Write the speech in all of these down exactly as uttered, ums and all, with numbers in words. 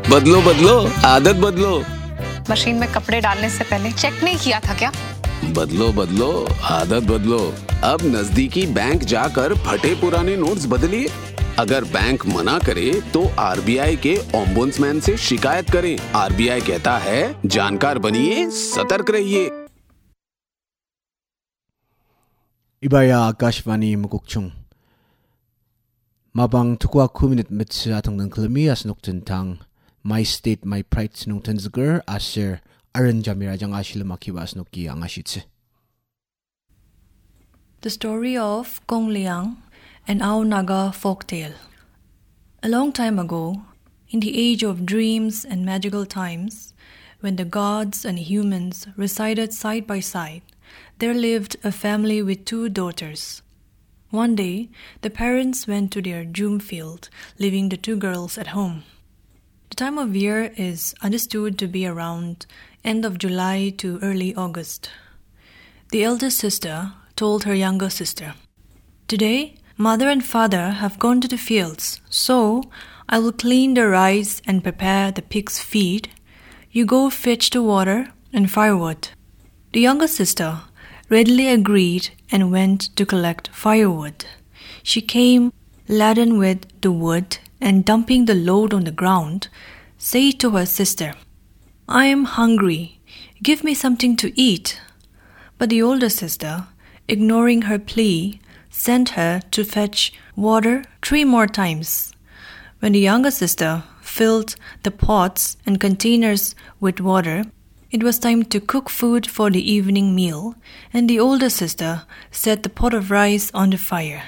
बदलो बदलो आदत बदलो। मशीन में कपड़े डालने से पहले चेक नहीं किया था क्या? बदलो बदलो आदत बदलो। अब नजदीकी बैंक जाकर फटे पुराने नोट्स बदलिए। अगर बैंक मना करे तो आरबीआई के ओम्बुड्समैन से शिकायत करें। आरबीआई कहता है जानकार बनिए, सतर्क रहिए। Ibaya Akashvani Mukukchung Mabang Tukwa Kuminit Mitsatang ng Klami as Nuktentang My State My Pride Nungtenzger Asher Aran Jamira Jang Ashilamakiwas Nuki Angashitse. The story of Kong Liang, an Ao Naga folktale. A long time ago, in the age of dreams and magical times, when the gods and humans resided side by side, there lived a family with two daughters. One day, the parents went to their jhum field, leaving the two girls at home. The time of year is understood to be around end of July to early August. The eldest sister told her younger sister, "Today, mother and father have gone to the fields, so I will clean the rice and prepare the pig's feed. You go fetch the water and firewood." The younger sister readily agreed and went to collect firewood. She came laden with the wood and, dumping the load on the ground, said to her sister, "I am hungry. Give me something to eat." But the older sister, ignoring her plea, sent her to fetch water three more times. When the younger sister filled the pots and containers with water, it was time to cook food for the evening meal, and the older sister set the pot of rice on the fire.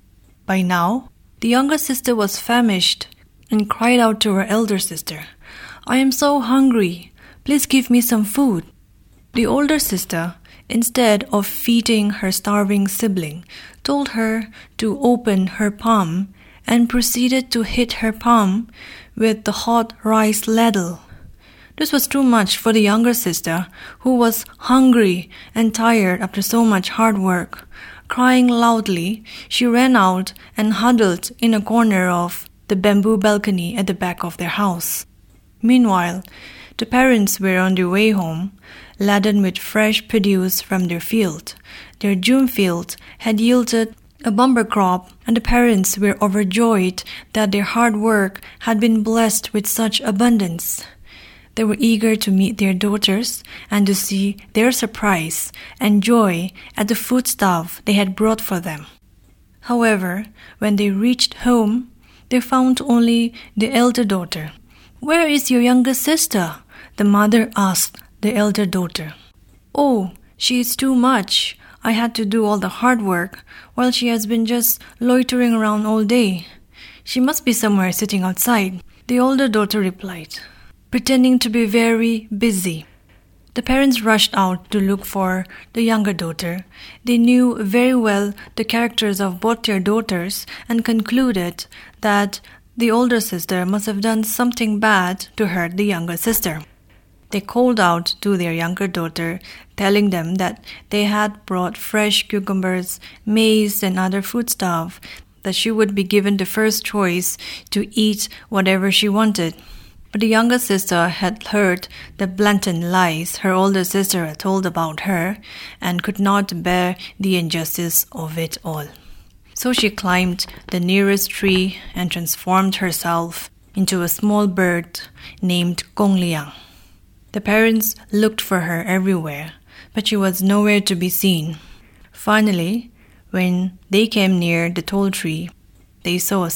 By now, the younger sister was famished and cried out to her elder sister, "I am so hungry. Please give me some food." The older sister, instead of feeding her starving sibling, told her to open her palm and proceeded to hit her palm with the hot rice ladle. This was too much for the younger sister, who was hungry and tired after so much hard work. Crying loudly, she ran out and huddled in a corner of the bamboo balcony at the back of their house. Meanwhile, the parents were on their way home, laden with fresh produce from their field. Their jhum field had yielded a bumper crop, and the parents were overjoyed that their hard work had been blessed with such abundance. They were eager to meet their daughters and to see their surprise and joy at the foodstuff they had brought for them. However, when they reached home, they found only the elder daughter. "Where is your younger sister?" the mother asked the elder daughter. "Oh, she is too much. I had to do all the hard work, while she has been just loitering around all day. She must be somewhere sitting outside," the older daughter replied, pretending to be very busy. The parents rushed out to look for the younger daughter. They knew very well the characters of both their daughters and concluded that the older sister must have done something bad to hurt the younger sister. They called out to their younger daughter, telling them that they had brought fresh cucumbers, maize, and other foodstuff, that she would be given the first choice to eat whatever she wanted. But the younger sister had heard the blatant lies her older sister had told about her and could not bear the injustice of it all. So she climbed the nearest tree and transformed herself into a small bird named Kong Liang. The parents looked for her everywhere, but she was nowhere to be seen. Finally, when they came near the tall tree, they saw a